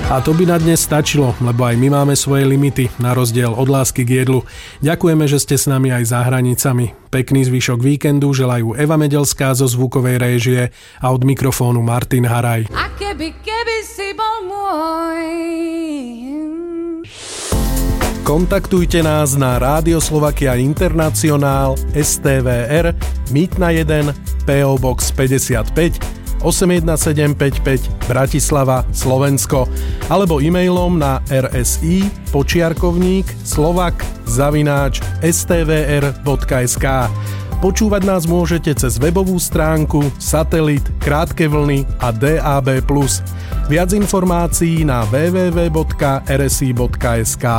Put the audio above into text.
A to by na dnes stačilo, lebo aj my máme svoje limity, na rozdiel od lásky k jedlu. Ďakujeme, že ste s nami aj za hranicami. Pekný zvyšok víkendu želajú Eva Medelská zo zvukovej réžie a od mikrofónu Martin Haraj. A keby si bol môj. Kontaktujte nás na Rádio Slovakia Internacionál STVR Mýtna 1 PO Box 55 81755 Bratislava, Slovensko alebo e-mailom na rsi_slovak@stvr.sk. Počúvať nás môžete cez webovú stránku, satelit, krátke vlny a DAB+. Viac informácií na www.rsi.sk.